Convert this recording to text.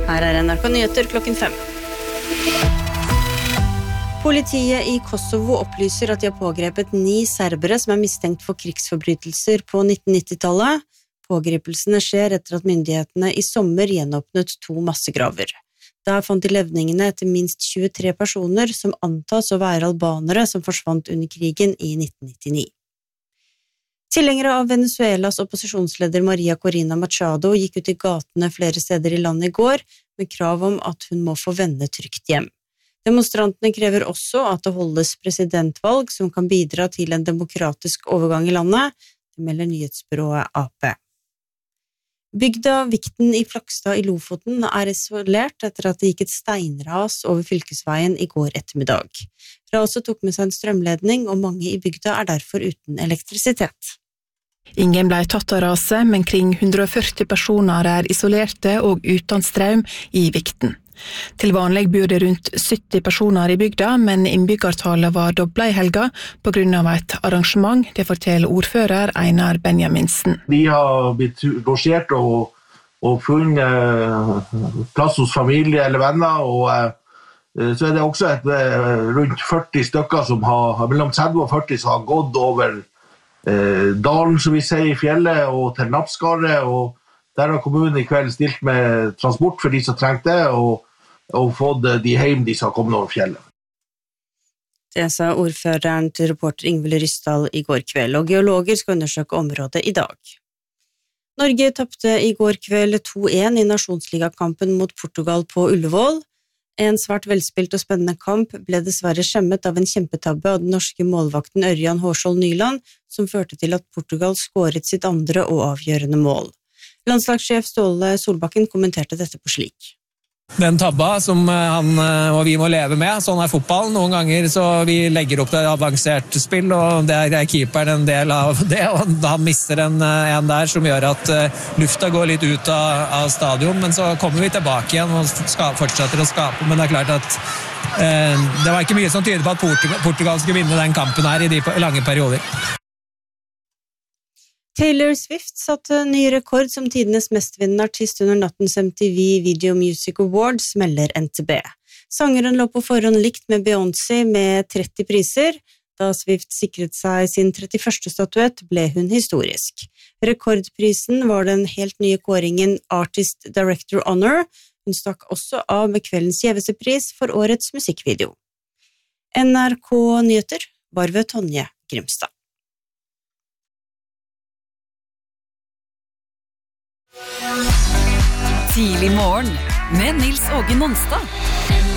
Her NRK Nyheter klokken 5. Politiet i Kosovo opplyser at de har pågrepet 9 serbere som mistenkt for krigsforbrytelser på 1990-tallet. Pågripelsene skjer etter at myndighetene i sommer gjenåpnet 2 massegraver. Der fant de levningene etter minst 23 personer som antas å være albanere som forsvant under krigen i 1999. Tilhengere av Venezuelas opposisjonsleder Maria Corina Machado gikk ut i gatene flere steder i landet i går med krav om at hun må få vende trygt hjem. Demonstrantene krever også at det holdes presidentvalg som kan bidra til en demokratisk overgang i landet, det melder nyhetsbyrået AP. Bygda Vikten i Flakstad i Lofoten isolert etter at det gikk et steinras over fylkesveien i går ettermiddag. Raset tok med seg en strømledning, og mange i bygda derfor uten elektrisitet. Ingen ble tatt av raset, men kring 140 personer isolerte og uten strøm i Vikten. Til vanlig bor det rundt 70 personer i bygda, men innbyggertallet var doblet i helga på grunn av et arrangement, det forteller ordfører Einar Benjaminsen. Vi har blitt losjert og funnet plass hos familie eller venner, og så det også rundt 40 stykker som mellom 30 og 40 som har gått over dalen, som vi sier, i fjellet og til Nappskaret, og der har kommunen i kveld stilt med transport for de som trengte det, og fått de hjem de som har kommet over fjellet. Det sa ordføreren til reporter Ingvild Ryssdal i går kveld, og geologer skal undersøke området i dag. Norge tappte i går kveld 2-1 i nasjonsligakampen mot Portugal på Ullevål. En svært velspilt og spennende kamp ble dessverre skjemmet av en kjempetabbe av den norske målvakten Ørjan Hårskjold Nyland, som førte til at Portugal skåret sitt andre og avgjørende mål. Landslagssjef Ståle Solbakken kommenterte dette på slik. Den tabba som han og vi må leve med, sånn fotball. Noen ganger så vi legger opp til avansert spill, og det keeperen en del av det, og han mister en der som gjør at lufta går litt ut av stadion, men så kommer vi tilbake igjen og fortsetter å skape, men det klart at det var ikke mye som tyder på at Portugal skulle vinne den kampen her i de lange perioder. Taylor Swift satte ny rekord som tidenes mestvinnende artist under nattens MTV Video Music Awards, melder NTB. Sangeren lå på forhånd likt med Beyoncé med 30 priser. Da Swift sikret seg sin 31. statuett, ble hun historisk. Rekordprisen var den helt nye kåringen Artist Director Honor. Hun stakk også av med kveldens gjeveste pris for årets musikkvideo. NRK Nyheter var ved Tonje Grimstad. Tidlig morgen med Nils Åge Nonstad.